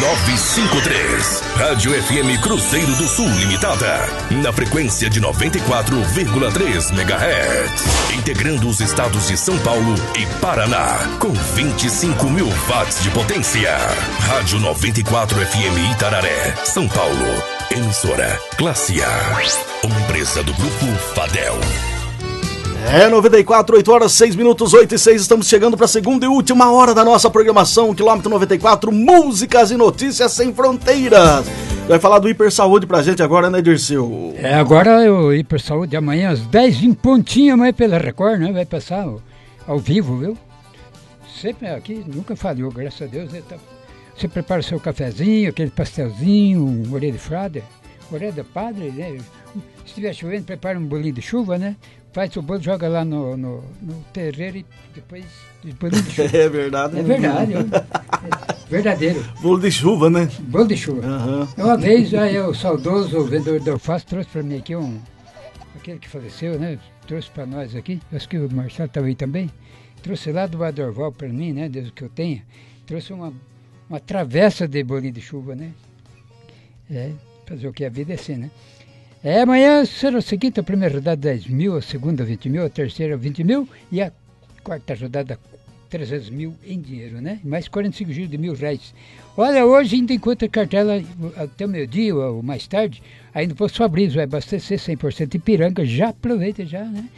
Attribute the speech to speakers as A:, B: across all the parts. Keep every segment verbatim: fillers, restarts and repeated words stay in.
A: novecentos e cinquenta e três. Rádio F M Cruzeiro do Sul Limitada. Na frequência de noventa e quatro vírgula três megahertz. Integrando os estados de São Paulo e Paraná. Com vinte e cinco mil watts de potência. Rádio noventa e quatro F M Itararé, São Paulo. Emissora Classe A. Uma empresa do Grupo Fadel.
B: É, noventa e quatro, oito horas, seis minutos, oito e seis, estamos chegando para a segunda e última hora da nossa programação, quilômetro noventa e quatro, músicas e notícias sem fronteiras. Vai falar do Hiper Saúde pra gente agora, né, Dirceu?
C: É, agora é o Hiper Saúde, amanhã às dez em pontinho, amanhã pela Record, né, vai passar ao, ao vivo, viu? Sempre aqui, nunca falhou, graças a Deus, né, tá. Você prepara o seu cafezinho, aquele pastelzinho, um orelha de frade, orelha de padre, né? Se estiver chovendo, prepara um bolinho de chuva, né? Faz o bolo, joga lá no, no, no terreiro e depois de bolinho de chuva.
B: É verdade.
C: É verdade, é, é verdadeiro.
B: Bolo de chuva, né?
C: Bolo de chuva. Uhum. Uma vez, aí, o saudoso vendedor da alface trouxe para mim aqui um, aquele que faleceu, né? Trouxe para nós aqui, acho que o Marcelo estava aí também. Trouxe lá do Adorval para mim, né? Desde que eu tenha. Trouxe uma... uma travessa de bolinho de chuva, né? É, fazer o que a vida é assim, né? É, amanhã será o seguinte, a primeira rodada dez mil, a segunda vinte mil, a terceira vinte mil e a quarta rodada trezentos mil em dinheiro, né? Mais quarenta e cinco giros de mil reais. Olha, hoje ainda encontra cartela até o meio-dia ou mais tarde, aí no Posto Fabrício vai abastecer cem por cento Ipiranga, já aproveita já, né?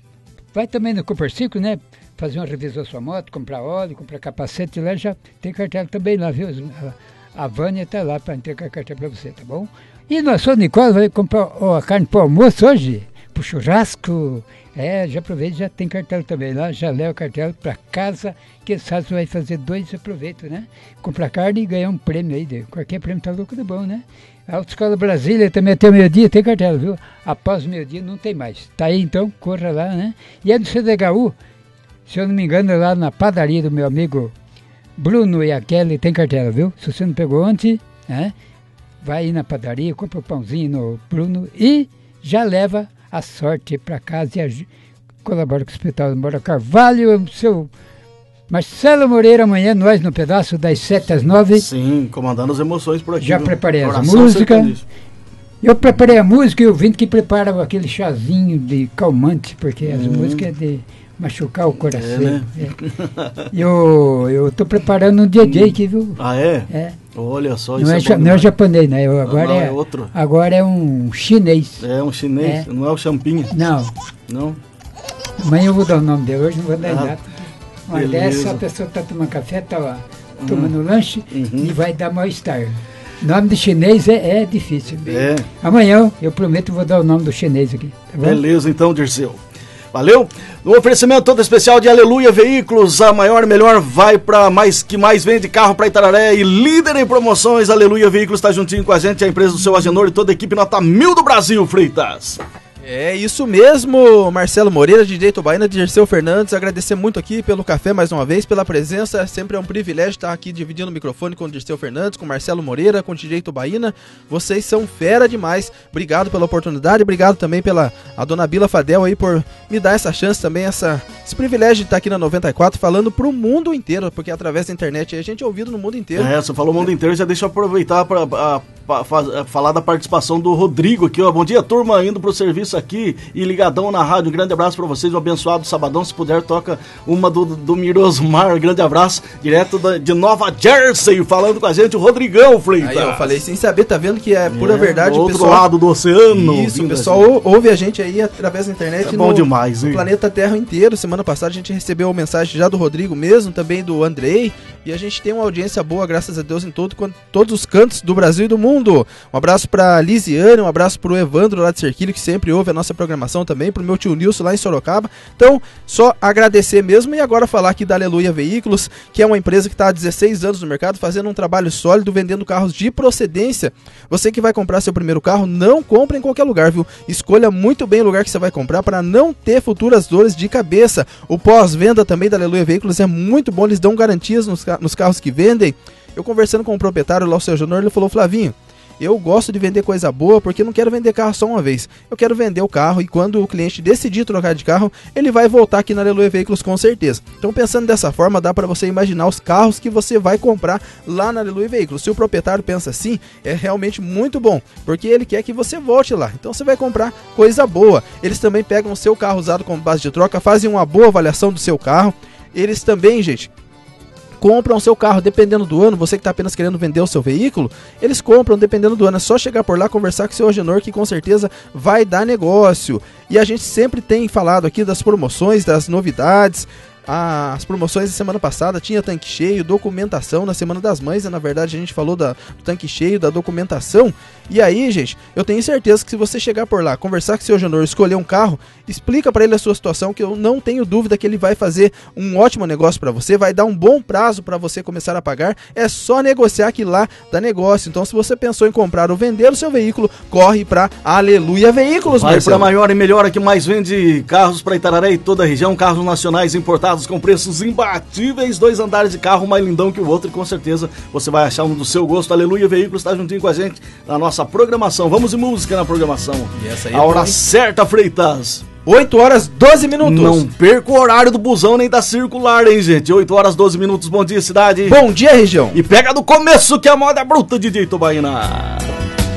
C: Vai também no Coperciclo, né? Fazer uma revisão da sua moto, comprar óleo, comprar capacete, lá já tem cartela também lá, viu? A, a Vânia está lá para entregar a cartela para você, tá bom? E no Açougue Nicola vai comprar ó, a carne para o almoço hoje, para o churrasco. É, já aproveita, já tem cartela também lá, já leva a cartela para casa, quem sabe você vai fazer dois, aproveita, né? Comprar carne e ganhar um prêmio aí, de, qualquer prêmio tá louco de bom, né? A Autoescola Brasília também até o meio-dia tem cartela, viu? Após o meio-dia não tem mais. Tá aí então, corra lá, né? E é do C D H U, se eu não me engano, lá na padaria do meu amigo Bruno e a Kelly tem cartela, viu? Se você não pegou ontem, né? Vai aí na padaria, compra o pãozinho no Bruno e já leva a sorte para casa e aj- colabora com o Hospital do Moura Carvalho, seu Marcelo Moreira, amanhã nós no pedaço das sete às nove.
B: Sim, comandando as emoções por aqui.
C: Já
B: viu?
C: preparei a
B: Coração
C: música. Eu preparei a música e o Vinte que prepara aquele chazinho de calmante, porque hum. as músicas é de machucar o coração. É, né? É. Eu, eu tô preparando um D J aqui, viu?
B: Ah, é?
C: É.
B: Olha só,
C: não
B: isso
C: é,
B: é
C: ja, não é japonês, né? Eu, agora,
B: não,
C: é,
B: é outro.
C: Agora é um chinês.
B: É um chinês,
C: é.
B: não é o champinha?
C: Não.
B: Não?
C: Amanhã eu vou dar o nome dele, hoje não vou dar ah, nada. Uma
B: beleza.
C: dessa, a pessoa tá tomando café, tá lá, uhum. tomando lanche uhum. e vai dar mal-estar. Nome de chinês é, é difícil.
B: É.
C: Amanhã eu prometo vou dar o nome do chinês aqui. Tá bom?
B: Beleza, então, Dirceu. Valeu? No oferecimento todo especial de Aleluia Veículos, a maior melhor vai para mais que mais vende carro para Itararé e líder em promoções. Aleluia Veículos está juntinho com a gente, a empresa do seu Agenor e toda a equipe nota mil do Brasil, Freitas.
D: É isso mesmo, Marcelo Moreira, D J Tobaína, Dirceu Fernandes, agradecer muito aqui pelo café mais uma vez, pela presença, sempre é um privilégio estar aqui dividindo o microfone com o Dirceu Fernandes, com o Marcelo Moreira, com o D J Tobaína, vocês são fera demais, obrigado pela oportunidade, obrigado também pela a dona Bila Fadel aí por me dar essa chance também, essa, esse privilégio de estar aqui na noventa e quatro falando pro mundo inteiro, porque através da internet a gente é ouvido no mundo inteiro.
B: É, você falou o mundo inteiro, já deixa eu aproveitar para falar da participação do Rodrigo aqui, ó. Bom dia, turma, indo pro serviço aqui e ligadão na rádio, um grande abraço pra vocês, um abençoado sabadão, se puder toca uma do, do Mirosmar, um grande abraço, direto da, de Nova Jersey, falando com a gente, o Rodrigão, Freitas.
D: Aí eu falei sem saber, tá vendo que é pura é, verdade,
B: do outro
D: pessoal,
B: lado do oceano.
D: Isso, o pessoal ou, ouve a gente aí através da internet,
B: é bom
D: no,
B: demais,
D: no planeta Terra inteiro. Semana passada a gente recebeu uma mensagem já do Rodrigo mesmo, também do Andrei, e a gente tem uma audiência boa, graças a Deus, em todo, todos os cantos do Brasil e do mundo. Um abraço pra Lisiane, um abraço pro Evandro lá de Serquilho, que sempre ouve a nossa programação também, pro meu tio Nilson lá em Sorocaba. Então, só agradecer mesmo e agora falar aqui da Aleluia Veículos, que é uma empresa que está há dezesseis anos no mercado, fazendo um trabalho sólido, vendendo carros de procedência. Você que vai comprar seu primeiro carro, não compre em qualquer lugar, viu? Escolha muito bem o lugar que você vai comprar para não ter futuras dores de cabeça. O pós-venda também da Aleluia Veículos é muito bom, eles dão garantias nos, nos carros que vendem. Eu conversando com o proprietário lá, o seu Júnior, ele falou, Flavinho, Eu gosto de vender coisa boa porque eu não quero vender carro só uma vez. Eu quero vender o carro e quando o cliente decidir trocar de carro, ele vai voltar aqui na Aleluia Veículos com certeza. Então, pensando dessa forma, dá para você imaginar os carros que você vai comprar lá na Aleluia Veículos. Se o proprietário pensa assim, é realmente muito bom, porque ele quer que você volte lá. Então, você vai comprar coisa boa. Eles também pegam o seu carro usado como base de troca, fazem uma boa avaliação do seu carro. Eles também, gente, compram o seu carro dependendo do ano. Você que está apenas querendo vender o seu veículo, eles compram dependendo do ano. É só chegar por lá, conversar com o seu Agenor, que com certeza vai dar negócio. E a gente sempre tem falado aqui das promoções, das novidades. As promoções da semana passada tinha tanque cheio, documentação na Semana das Mães, na verdade a gente falou da, do tanque cheio, da documentação. E aí, gente, eu tenho certeza que se você chegar por lá, conversar com o seu Agenor, escolher um carro, explica para ele a sua situação, que eu não tenho dúvida que ele vai fazer um ótimo negócio para você, vai dar um bom prazo para você começar a pagar. É só negociar que lá dá negócio. Então, se você pensou em comprar ou vender o seu veículo, corre para Aleluia Veículos,
B: vai para maior e melhor, que mais vende carros para Itararé e toda a região, carros nacionais importados com preços imbatíveis, dois andares de carro, mais lindão que o outro, e com certeza você vai achar um do seu gosto. Aleluia Veículos está juntinho com a gente na nossa programação. Vamos de música na programação.
D: E essa aí
B: a
D: é
B: hora
D: bom,
B: certa, Freitas.
D: oito horas, doze minutos.
B: Não perca o horário do busão nem da circular, hein, gente? oito horas, doze minutos. Bom dia, cidade.
D: Bom dia, região.
B: E pega do começo que a moda é bruta, D J Tubaína.